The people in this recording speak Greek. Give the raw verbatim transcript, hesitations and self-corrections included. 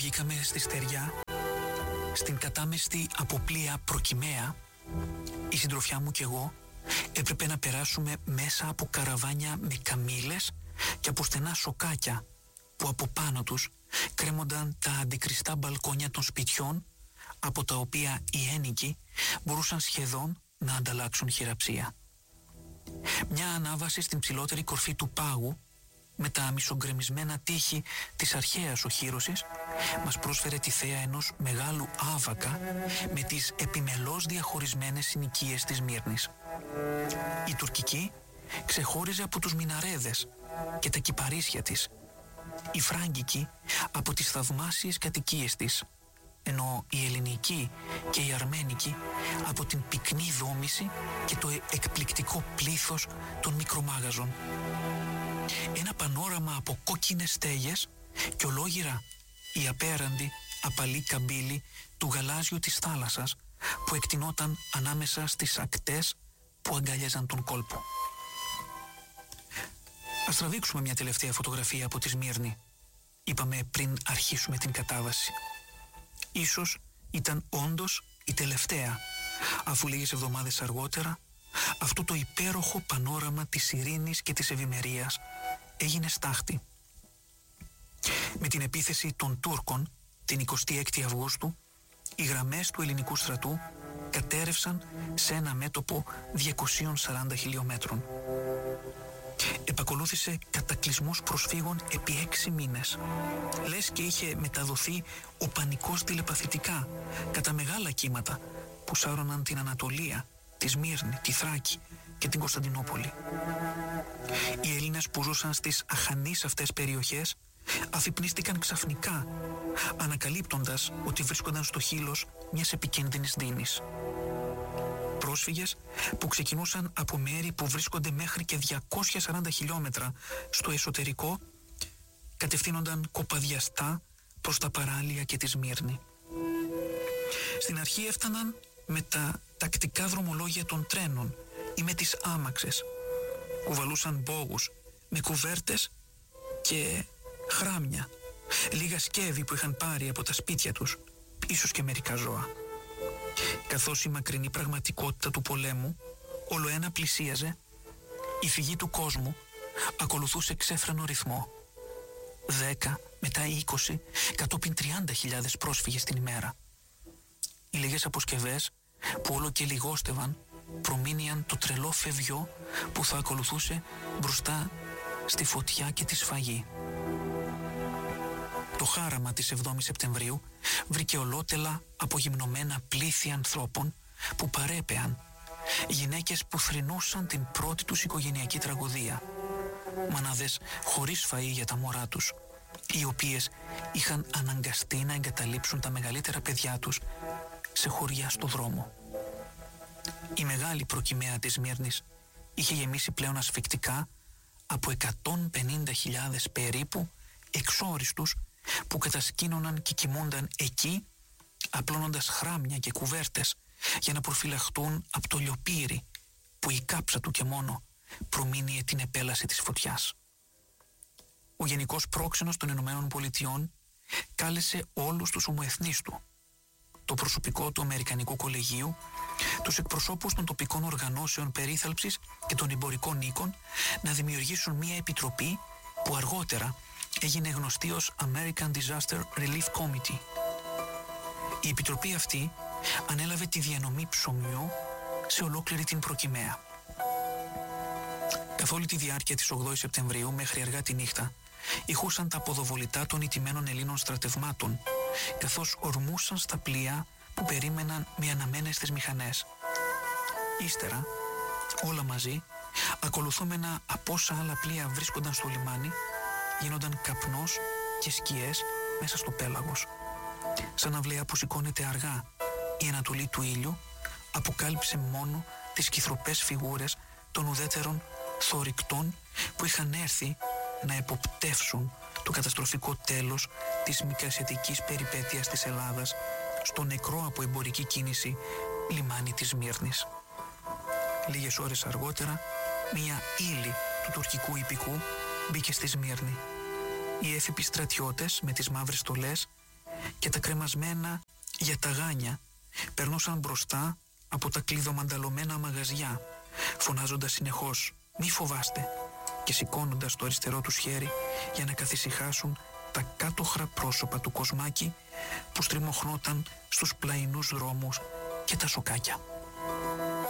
βγήκαμε στη στεριά, στην κατάμεστη από πλοία Προκυμαία, η συντροφιά μου και εγώ έπρεπε να περάσουμε μέσα από καραβάνια με καμήλες και από στενά σοκάκια που από πάνω τους κρέμονταν τα αντικριστά μπαλκόνια των σπιτιών, από τα οποία οι ένοικοι μπορούσαν σχεδόν να ανταλλάξουν χειραψία. Μια ανάβαση στην ψηλότερη κορφή του πάγου με τα μισογκρεμισμένα τείχη της αρχαίας οχύρωσης μας πρόσφερε τη θέα ενός μεγάλου άβακα με τις επιμελώς διαχωρισμένες συνοικίες της Μύρνης. Η τουρκική ξεχώριζε από τους μιναρέδες και τα κυπαρίσια της, η φράγκικη από τις θαυμάσιες κατοικίες της, ενώ η ελληνική και η αρμένικη από την πυκνή δόμηση και το εκπληκτικό πλήθος των μικρομάγαζων. Ένα πανόραμα από κόκκινες στέγες και ολόγυρα η απέραντη απαλή καμπύλη του γαλάζιου της θάλασσας που εκτινόταν ανάμεσα στις ακτές που αγκάλιαζαν τον κόλπο. Ας τραβήξουμε μια τελευταία φωτογραφία από τη Σμύρνη, είπαμε πριν αρχίσουμε την κατάβαση. Ίσως ήταν όντως η τελευταία, αφού λίγες εβδομάδες αργότερα αυτό το υπέροχο πανόραμα της ειρήνης και της ευημερίας έγινε στάχτη. Με την επίθεση των Τούρκων την εικοστή έκτη Αυγούστου, οι γραμμές του ελληνικού στρατού κατέρευσαν σε ένα μέτωπο διακοσίων σαράντα χιλιόμετρων. Επακολούθησε κατακλυσμός προσφύγων επί έξι μήνες. Λες και είχε μεταδοθεί ο πανικός τηλεπαθητικά κατά μεγάλα κύματα που σάρωναν την Ανατολία, τη Σμύρνη, τη Θράκη και την Κωνσταντινούπολη. Οι Έλληνες που ζούσαν στις αχανείς αυτές περιοχές αφυπνίστηκαν ξαφνικά, ανακαλύπτοντας ότι βρίσκονταν στο χείλος μιας επικίνδυνης δεινής. Πρόσφυγες που ξεκινούσαν από μέρη που βρίσκονται μέχρι και διακόσια σαράντα χιλιόμετρα στο εσωτερικό κατευθύνονταν κοπαδιαστά προς τα παράλια και τη Σμύρνη. Στην αρχή έφταναν με τα τακτικά δρομολόγια των τρένων ή με τις άμαξες. Κουβαλούσαν μπόγους με κουβέρτες και χράμια, λίγα σκεύη που είχαν πάρει από τα σπίτια τους, ίσως και μερικά ζώα. Καθώς η μακρινή πραγματικότητα του πολέμου όλο ένα πλησίαζε, η φυγή του κόσμου ακολουθούσε ξέφρενο ρυθμό. Δέκα, μετά είκοσι, κατόπιν τριάντα χιλιάδες πρόσφυγες την ημέρα. Οι λίγες αποσκευές που όλο και λιγόστευαν προμήνυαν το τρελό φευγιό που θα ακολουθούσε μπροστά στη φωτιά και τη σφαγή. Το χάραμα της εβδόμης Σεπτεμβρίου βρήκε ολότελα απογυμνωμένα πλήθη ανθρώπων που παρέπεαν, γυναίκες που θρηνούσαν την πρώτη τους οικογενειακή τραγωδία, μανάδες χωρίς φαΐ για τα μωρά τους, οι οποίες είχαν αναγκαστεί να εγκαταλείψουν τα μεγαλύτερα παιδιά τους σε χωριά στο δρόμο. Η μεγάλη Προκυμαία της Σμύρνης είχε γεμίσει πλέον ασφυκτικά από εκατόν πενήντα χιλιάδες περίπου εξόριστους που κατασκήνωναν και κοιμούνταν εκεί, απλώνοντας χράμια και κουβέρτες για να προφυλαχτούν από το λιοπύρι που η κάψα του και μόνο προμήνυε την επέλαση της φωτιάς. Ο Γενικός Πρόξενος των Ηνωμένων Πολιτειών κάλεσε όλους τους ομοεθνείς του, το προσωπικό του Αμερικανικού Κολεγίου, τους εκπροσώπους των τοπικών οργανώσεων περίθαλψης και των εμπορικών οίκων να δημιουργήσουν μια επιτροπή που αργότερα έγινε γνωστή ως American Disaster Relief Committee. Η επιτροπή αυτή ανέλαβε τη διανομή ψωμιού σε ολόκληρη την Προκυμαία. Καθ' όλη τη διάρκεια της ογδόης Σεπτεμβρίου μέχρι αργά τη νύχτα ηχούσαν τα ποδοβολητά των ηττημένων Ελλήνων στρατευμάτων, καθώς ορμούσαν στα πλοία που περίμεναν με αναμένες μηχανές. Ύστερα, όλα μαζί, ακολουθούμενα από όσα άλλα πλοία βρίσκονταν στο λιμάνι, γίνονταν καπνός και σκιές μέσα στο πέλαγος. Σαν αυλαία που σηκώνεται αργά, η ανατολή του ήλιου αποκάλυψε μόνο τις κυθροπές φιγούρες των ουδέτερων θωρηκτών που είχαν έρθει να εποπτεύσουν το καταστροφικό τέλος της μικρασιατικής περιπέτειας της Ελλάδας στο νεκρό από εμπορική κίνηση λιμάνι της Σμύρνης. Λίγες ώρες αργότερα, μία ύλη του τουρκικού ιππικού μπήκε στη Σμύρνη. Οι έφυποι στρατιώτες με τις μαύρες στολές και τα κρεμασμένα γιαταγάνια περνούσαν μπροστά από τα κλειδομανταλωμένα μαγαζιά, φωνάζοντας συνεχώς «Μη φοβάστε» και σηκώνοντας το αριστερό τους χέρι για να καθησυχάσουν τα κάτοχρα πρόσωπα του Κοσμάκη που στριμωχνόταν στους πλαϊνούς δρόμους και τα σοκάκια.